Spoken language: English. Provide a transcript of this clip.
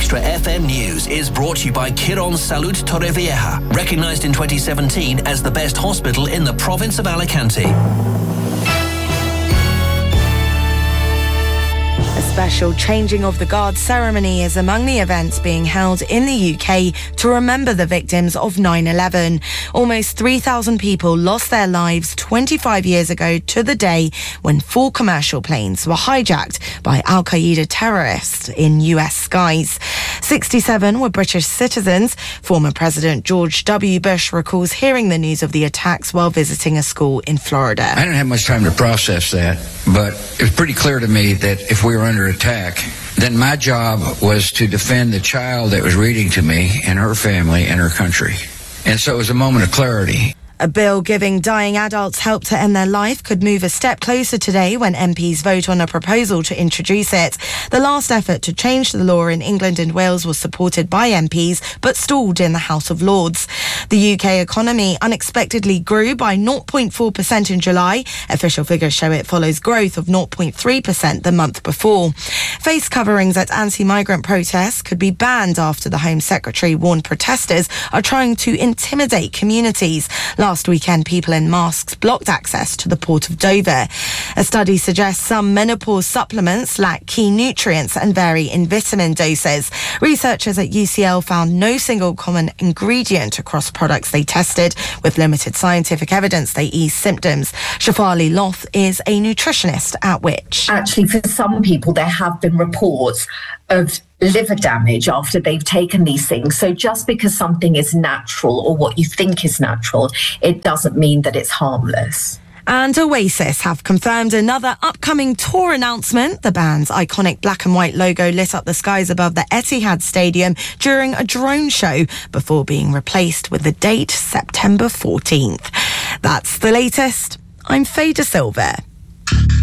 Extra FM News is brought to you by Quirón Salud Torrevieja, recognised in 2017 as the best hospital in the province of Alicante. A special changing of the guard ceremony is among the events being held in the UK to remember the victims of 9/11. Almost 3,000 people lost their lives 25 years ago to the day when 4 commercial planes were hijacked by Al-Qaeda terrorists in US skies. 67 were British citizens. Former President George W. Bush recalls hearing the news of the attacks while visiting a school in Florida. I didn't have much time to process that, but it was pretty clear to me that if we were under attack, then my job was to defend the child that was reading to me and her family and her country. And so it was a moment of clarity. A bill giving dying adults help to end their life could move a step closer today when MPs vote on a proposal to introduce it. The last effort to change the law in England and Wales was supported by MPs but stalled in the House of Lords. The UK economy unexpectedly grew by 0.4% in July. Official figures show it follows growth of 0.3% the month before. Face coverings at anti-migrant protests could be banned after the Home Secretary warned protesters are trying to intimidate communities. Last weekend, people in masks blocked access to the port of Dover. A study suggests some menopause supplements lack key nutrients and vary in vitamin doses. Researchers at UCL found no single common ingredient across products they tested. With limited scientific evidence, they ease symptoms. Shafali Loth is a nutritionist at Which. Actually, for some people, there have been reports of liver damage after they've taken these things. So just because something is natural or what you think is natural, it doesn't mean that it's harmless. And Oasis have confirmed another upcoming tour announcement. The band's iconic black and white logo lit up the skies above the Etihad Stadium during a drone show before being replaced with the date September 14th. That's the latest. I'm Faye De Silva.